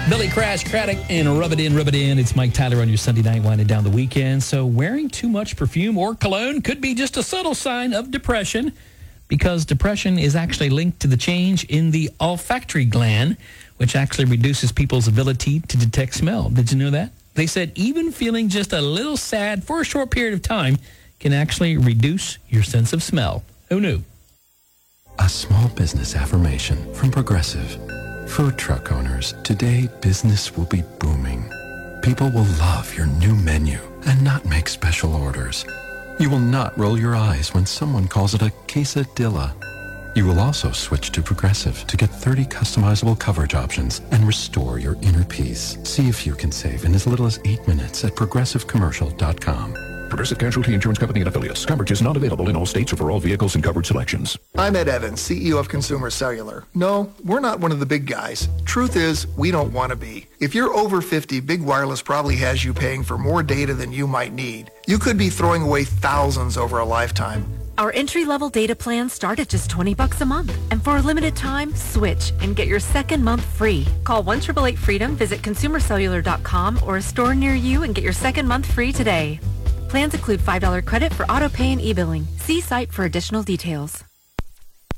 Billy Crash Craddock and Rub It In, Rub It In. It's Mike Tyler on your Sunday night winding down the weekend. So wearing too much perfume or cologne could be just a subtle sign of depression, because depression is actually linked to the change in the olfactory gland, which actually reduces people's ability to detect smell. Did you know that? They said even feeling just a little sad for a short period of time can actually reduce your sense of smell. Who knew? A small business affirmation from Progressive. Food truck owners, today business will be booming. People will love your new menu and not make special orders. You will not roll your eyes when someone calls it a quesadilla. You will also switch to Progressive to get 30 customizable coverage options and restore your inner peace. See if you can save in as little as 8 minutes at progressivecommercial.com. Progressive Casualty Insurance Company and Affiliates. Coverage is not available in all states or for all vehicles and coverage selections. I'm Ed Evans, CEO of Consumer Cellular. No, we're not one of the big guys. Truth is, we don't want to be. If you're over 50, Big Wireless probably has you paying for more data than you might need. You could be throwing away thousands over a lifetime. Our entry-level data plans start at just $20 a month. And for a limited time, switch and get your second month free. Call 1-888-FREEDOM, visit consumercellular.com or a store near you and get your second month free today. Plans include $5 credit for auto pay and e-billing. See site for additional details.